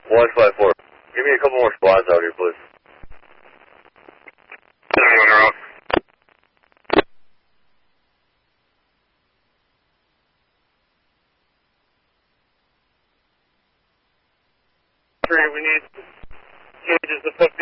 154. Give me a couple more squads out here, please. 9-1 out. We need changes to 50.